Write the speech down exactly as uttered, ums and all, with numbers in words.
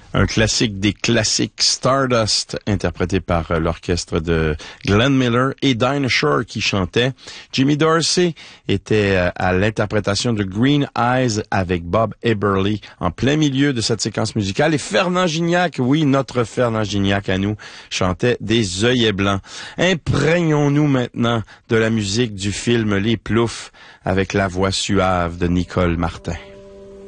Un classique des classiques, Stardust, interprété par euh, l'orchestre de Glenn Miller et Dinah Shore qui chantait. Jimmy Dorsey était euh, à l'interprétation de Green Eyes avec Bob Eberly en plein milieu de cette séquence musicale. Et Fernand Gignac, oui, notre Fernand Gignac à nous, chantait des œillets blancs. Imprégnons-nous maintenant de la musique du film Les Ploufs avec la voix suave de Nicole Martin.